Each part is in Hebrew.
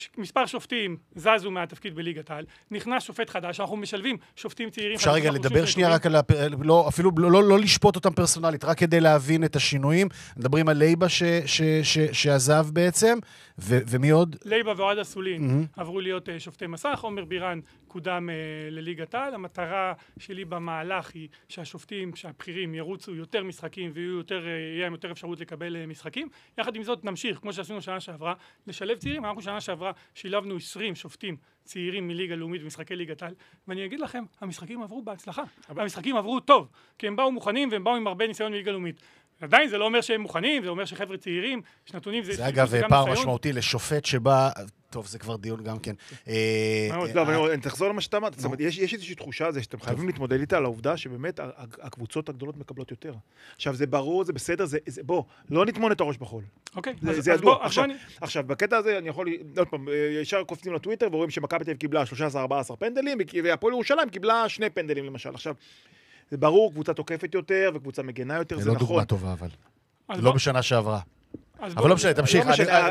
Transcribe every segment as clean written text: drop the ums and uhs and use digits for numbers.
מספר שופטים זזו מהתפקיד בליגת העל, נכנס שופט חדש, אנחנו משלבים שופטים צעירים. אפשר רגע לדבר שנייה רק על, אפילו לא לשפוט אותם פרסונלית, רק כדי להבין את השינויים. מדברים על לייבה שעזב בעצם, ומי עוד? לייבה ואוהד אסולין עברו להיות שופטי מסך, עומר בירן קודם לליגת העל. המטרה שלי במהלך היא שהשופטים, שהבחירים ירוצו יותר משחקים ויהיה להם יותר אפשרות לקבל משחקים. יחד עם זאת נמשיך, כמו שעשינו שנה שעברה, לשלב צעירים. אנחנו שנה שעברה שילבנו 20 שופטים צעירים מליגה לאומית במשחקי ליגת העל, ואני אגיד לכם, המשחקים עברו בהצלחה. המשחקים עברו טוב, כי הם באו מוכנים והם באו עם הרבה ניסיון מליגה לאומית. עדיין זה לא אומר שהם מוכנים, זה אומר שחבר'ה צעירים, שנתונים זה אגב פער משמעותי לשופט שבא, טוב, זה כבר דיון גם כן. לא, אבל תחזור למה שאתה אמרת, זאת אומרת, יש איזושהי תחושה על זה שאתם חייבים להתמודד איתה על העובדה שבאמת הקבוצות הגדולות מקבלות יותר. עכשיו, זה ברור, זה בסדר, בוא, לא נטמון את הראש בחול. אוקיי. זה ידוע. עכשיו, בקטע הזה אני יכול, עוד פעם, ישר קופצים לטוויטר ורואים שמכבי תל אביב קיבלה 13-14 פנדלים, והפועל ירושלים קיבלה 2 פנדלים למשל. עכשיו, זה ברור, קבוצה תוקפת יותר וקבוצה מגנה יותר, זה נכון. זה לא דוגמה טובה, אבל. לא בשנה שעברה. אבל לא משנה, תמשיך.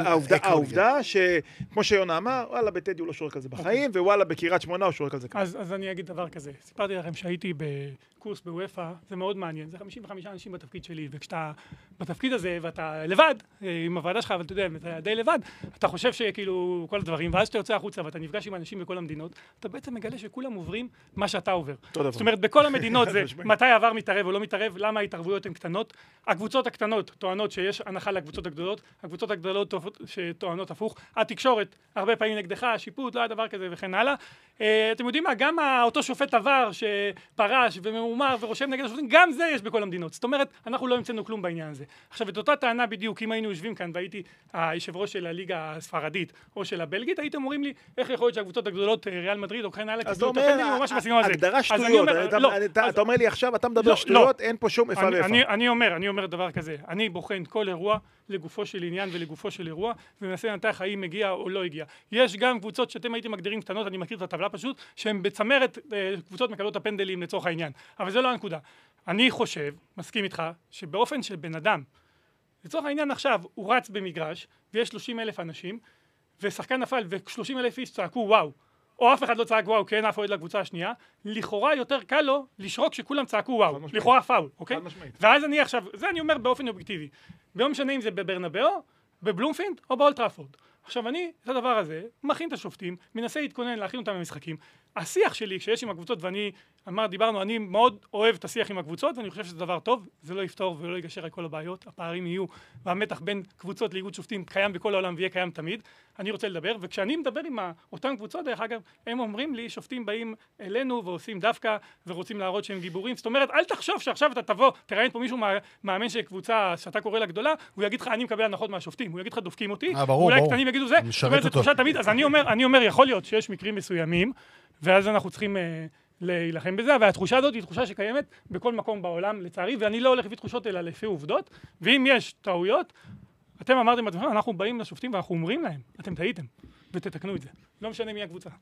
העובדה שכמו שיונה אמר, וואלה, בטדי הוא לא שורק על זה בחיים, ווואלה, בקריית שמונה הוא שורק על זה ככה. אז אני אגיד דבר כזה. סיפרתי לכם שהייתי בקורס בוופא, זה מאוד מעניין. זה 55 אנשים בתפקיד שלי, וכשאתה בתפקיד הזה, ואתה לבד, עם הוועדה שלך, אבל אתה יודע, אתה די לבד, אתה חושב שכאילו כל הדברים, ואז שאתה יוצא החוצה ואתה נפגש עם אנשים בכל המדינות, אתה בעצם מגלה שכולם עוברים מה שאתה עובר. זאת אומרת, בכל המדינות זה מתי העבר מתערב או לא מתערב, למה ההתערבויות הן קטנות. הקבוצות הקטנות טוענות שיש הנחה לקבוצות הגדולות, הקבוצות הגדולות שטוענות הפוך, התקשורת הרבה פעמים נגדך, השיפוט, לא היה דבר כזה וכן הלאה. אתם יודעים מה, גם אותו שופט עבר שפרש וממומר ורושם נגד השופטים, גם זה יש בכל המדינות. זאת אומרת, אנחנו לא המצאנו כלום בעניין הזה. עכשיו, את אותה טענה בדיוק, אם היינו יושבים כאן והייתי היושב ראש של הליגה הספרדית או של הבלגית, הייתם אומרים לי, איך יכול להיות שהקבוצות הגדולות, ריאל מדריד או כן הלאה, אז אתה אומר, הגדרה שטויות, אתה אומר לי עכשיו, אתה מדבר שטויות, אין פה שום איפה ואיפה. אני אומר דבר כזה, אני בוחן כל אירוע לגופו של עניין ולגופו של אירוע, ומנסה לנתח האם מגיע או לא הגיע. יש גם קבוצות שאתם הייתם מגדירים קטנות, אני מכיר את הטבלה פשוט, שהן בצמרת קבוצות מקבלות הפנדלים לצורך העניין. אבל זה לא הנקודה. אני חושב, מסכים איתך, שבאופן של בן אדם, לצורך העניין עכשיו, הוא רץ במגרש, ויש 30,000 אנשים, ושחקן נפל, ו30,000 איש צעקו וואו, או אף אחד לא צעק וואו, כן, אף אוהד לקבוצה השנייה, לכאורה יותר קל לו לשרוק שכולם צעקו וואו, לכאורה פאול, אוקיי? ואז אני עכשיו, זה אני אומר באופן אובייקטיבי. לא משנה אם זה בברנבאו, בבלומפילד או באולט טראפורד. עכשיו אני, את הדבר הזה, מכין את השופטים, מנסה להתכונן, להכין אותם למשחקים. השיח שלי, כשיש עם הקבוצות, ואני, דיברנו, אני מאוד אוהב את השיח עם הקבוצות, ואני חושב שזה דבר טוב, זה לא יפתור ולא יגשר על כל הבעיות, הפערים יהיו, והמתח בין קבוצות לאיגוד שופטים קיים בכל העולם ויהיה קיים תמיד. אני רוצה לדבר, וכשאני מדבר עם אותן קבוצות, דרך אגב, הם אומרים לי, שופטים באים אלינו ועושים דווקא, ורוצים להראות שהם גיבורים. זאת אומרת, אל תחשוב שעכשיו אתה תבוא, תראיין פה מישהו מאמן של קבוצה שאתה קורא לה גדולה, הוא יגיד לך, אני מקבל הנחות מהשופטים, הוא יגיד לך, דופקים אותי, אולי קטנים יגידו זה. זאת אומרת, זה תחושה תמיד. אז אני אומר, יכול להיות שיש מקרים מסוימים, ואז אנחנו צריכים להילחם בזה, והתחושה הזאת היא תחושה שקיימת בכל מקום בעולם, לצערי, ואני לא הולך לפי תחושות אלא לפי עובדות, ואם יש טעויות, אתם אמרתם, אנחנו באים לשופטים ואנחנו אומרים להם, אתם טעיתם, ותתקנו את זה. לא משנה מי הקבוצה.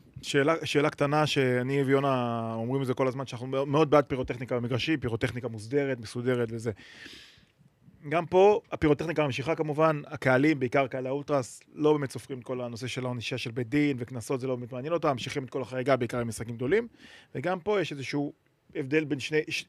שאלה קטנה שאני ויונה אומרים את זה כל הזמן, שאנחנו מאוד בעד פירוטכניקה במגרשים, פירוטכניקה מוסדרת, מסודרת וזה. גם פה הפירוטכניקה ממשיכה כמובן, הקהלים, בעיקר קהלי האולטרס, לא באמת סופרים את כל הנושא של העונישה של בית דין וכנסות, זה לא באמת מעניין אותם, ממשיכים את כל החריגה, בעיקר עם משחקים גדולים, וגם פה יש איזשהו הבדל בין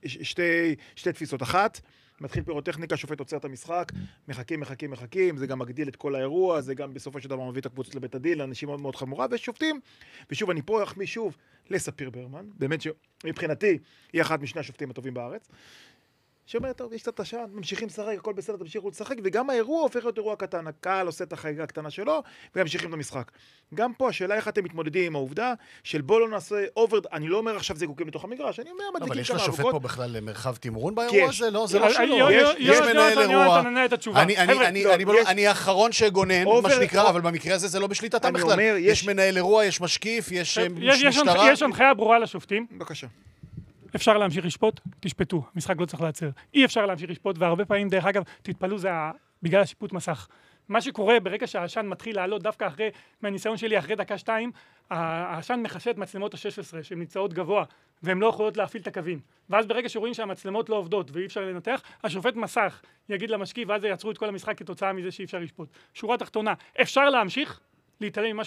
שתי תפיסות. אחת, מתחיל פירוטכניקה, שופט עוצר את המשחק, מחכים, זה גם מגדיל את כל האירוע, זה גם בסופו של דבר מביא את הקבוצות לבית הדין, לאנשים מאוד מאוד חמורה, ושופטים, ושוב, אני פה אחמיא שוב לספיר ברמן, באמת שמבחינתי היא אחת משני השופטים הטובים בארץ, שאומרת, טוב, יש קצת השעה, ממשיכים לשחק, הכל בסדר, תמשיכו לשחק, וגם האירוע הופך להיות אירוע קטן, הקהל עושה את החגיגה הקטנה שלו, וממשיכים את המשחק. גם פה, השאלה איך אתם מתמודדים עם העובדה, של בוא לא נעשה אובר, אני לא אומר עכשיו זיקוקים לתוך המגרש, אני אומר, מדליקים אבל יש כמה לשופט פה בכלל מרחב תימרון באירוע הזה? לא, זה לא שלו. יש מנהל אירוע. אני האחרון שגונן, מה שנקרא, אבל במקרה הזה זה לא בשליטתם בכלל. יש מנהל אירוע, יש משקיף, יש משטרה. יש הנחיה ברורה לשופטים. בבקשה. אפשר להמשיך לשפוט, תשפטו, המשחק לא צריך לעצר. אי אפשר להמשיך לשפוט, והרבה פעמים, דרך אגב, תתפלו, זה בגלל השיפוט מסך. מה שקורה ברגע שהעשן מתחיל לעלות, דווקא אחרי, מהניסיון שלי, אחרי דקה 2, העשן מחשב את מצלמות ה-16, שהן נמצאות גבוה, והן לא יכולות להפעיל את הקווים. ואז ברגע שרואים שהמצלמות לא עובדות, ואי אפשר לנתח, השופט מסך יגיד למשקיף, ואז יעצרו את כל המשחק כתוצאה מזה שאי אפשר לשפוט. שורה תחתונה, אפשר להמשיך, להתעלם ממה